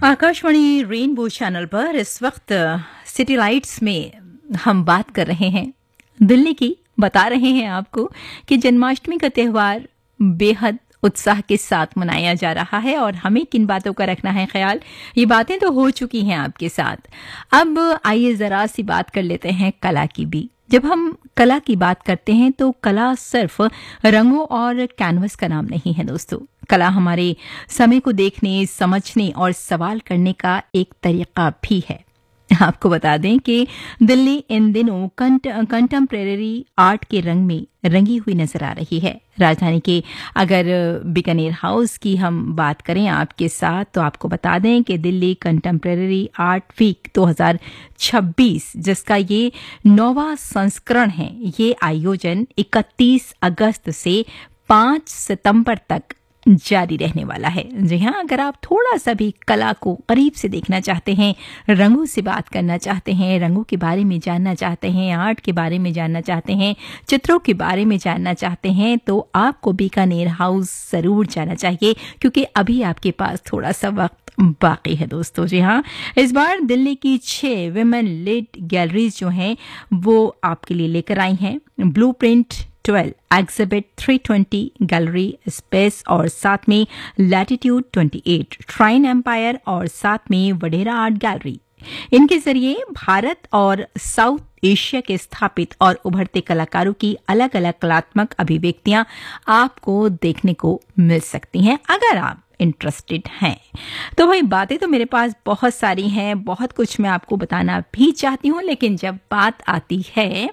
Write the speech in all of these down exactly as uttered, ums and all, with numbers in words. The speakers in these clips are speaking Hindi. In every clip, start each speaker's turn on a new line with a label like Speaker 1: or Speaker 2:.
Speaker 1: आकाशवाणी रेनबो चैनल पर इस वक्त सिटी लाइट्स में हम बात कर रहे हैं दिल्ली की। बता रहे हैं आपको कि जन्माष्टमी का त्यौहार बेहद उत्साह के साथ मनाया जा रहा है और हमें किन बातों का रखना है ख्याल, ये बातें तो हो चुकी हैं आपके साथ। अब आइए जरा सी बात कर लेते हैं कला की भी। जब हम कला की बात करते हैं तो कला सिर्फ रंगों और कैनवस का नाम नहीं है दोस्तों। कला हमारे समय को देखने, समझने और सवाल करने का एक तरीका भी है। आपको बता दें कि दिल्ली इन दिनों कंटेम्प्रेरी आर्ट के रंग में रंगी हुई नजर आ रही है। राजधानी के अगर बीकानेर हाउस की हम बात करें आपके साथ, तो आपको बता दें कि दिल्ली कंटेम्प्रेरी आर्ट वीक दो हज़ार छब्बीस, जिसका ये नौवां संस्करण है, ये आयोजन इकतीस अगस्त से पाँच सितंबर तक जारी रहने वाला है। जी हाँ, अगर आप थोड़ा सा भी कला को करीब से देखना चाहते हैं, रंगों से बात करना चाहते हैं, रंगों के बारे में जानना चाहते हैं, आर्ट के बारे में जानना चाहते हैं, चित्रों के बारे में जानना चाहते हैं, तो आपको बीकानेर हाउस जरूर जाना चाहिए, क्योंकि अभी आपके पास थोड़ा सा वक्त बाकी है दोस्तों। जी हाँ, इस बार दिल्ली की छह विमेन लेड गैलरीज जो हैं वो आपके लिए लेकर आई हैं blueprint twelve, exhibit three twenty gallery space और साथ में लैटिट्यूड अट्ठाईस, ट्राइन एम्पायर और साथ में वडेरा आर्ट गैलरी। इनके जरिए भारत और साउथ एशिया के स्थापित और उभरते कलाकारों की अलग अलग कलात्मक अभिव्यक्तियां आपको देखने को मिल सकती हैं, अगर आप इंटरेस्टेड हैं। तो भाई बातें तो मेरे पास बहुत सारी हैं, बहुत कुछ मैं आपको बताना भी चाहती हूँ, लेकिन जब बात आती है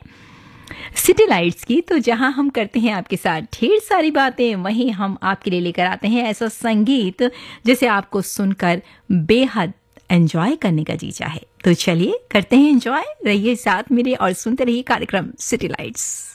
Speaker 1: सिटी लाइट्स की, तो जहां हम करते हैं आपके साथ ढेर सारी बातें, वहीं हम आपके लिए लेकर आते हैं ऐसा संगीत जिसे आपको सुनकर बेहद एंजॉय करने का जी चाहे। तो चलिए करते हैं एंजॉय, रहिए साथ मेरे और सुनते रहिए कार्यक्रम सिटी लाइट्स।